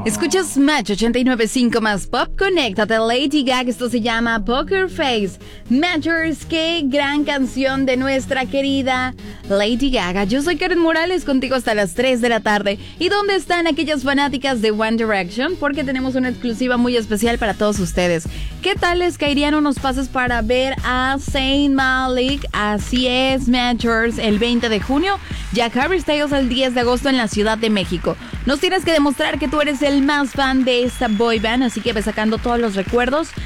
Escuchas Match 89.5 más Pop. Conéctate, Lady Gaga. Esto se llama Poker Face. Matchers, qué gran canción de nuestra querida Lady Gaga. Yo soy Karen Morales, contigo hasta las 3 de la tarde. ¿Y dónde están aquellas fanáticas de One Direction? Porque tenemos una exclusiva muy especial para todos ustedes. ¿Qué tal les caerían unos pases para ver a Zayn Malik? Así es, Matchers, el 20 de junio. Ya Harry Styles el 10 de agosto en la Ciudad de México. Nos tienes que demostrar que tú eres el más fan de esta boy band, así que ve sacando todos los recuerdos